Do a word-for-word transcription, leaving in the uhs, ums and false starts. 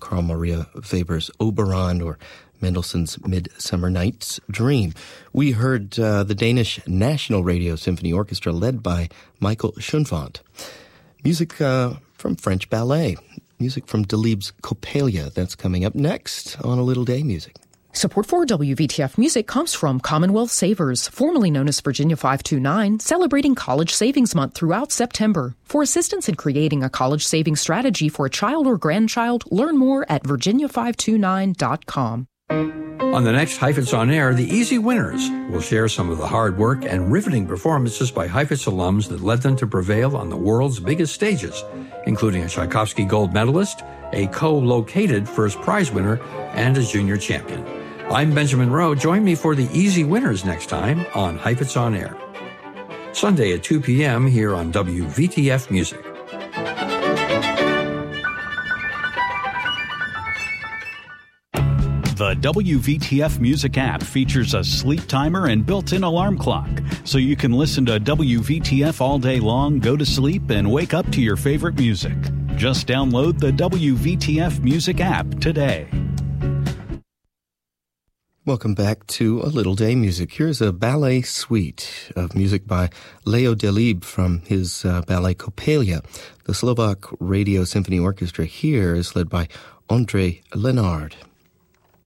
Carl Maria Weber's Oberon or Mendelssohn's Midsummer Night's Dream. We heard uh, the Danish National Radio Symphony Orchestra led by Michael Schoenfant. Music uh, from French ballet. Music from Delibes' Coppelia. That's coming up next on A Little Day Music. Support for W V T F Music comes from Commonwealth Savers, formerly known as Virginia five two nine, celebrating College Savings Month throughout September. For assistance in creating a college savings strategy for a child or grandchild, learn more at virginia five two nine dot com. On the next Heifetz On Air, the Easy Winners will share some of the hard work and riveting performances by Heifetz alums that led them to prevail on the world's biggest stages, including a Tchaikovsky Gold Medalist, a co-located first prize winner, and a junior champion. I'm Benjamin Rowe. Join me for the Easy Winners next time on Heifetz On Air. Sunday at two p.m. here on W V T F Music. The W V T F Music app features a sleep timer and built-in alarm clock, so you can listen to W V T F all day long, go to sleep, and wake up to your favorite music. Just download the W V T F Music app today. Welcome back to A Little Day Music. Here's a ballet suite of music by Leo Delibes from his uh, ballet Coppelia. The Slovak Radio Symphony Orchestra here is led by Ondrej Lenard.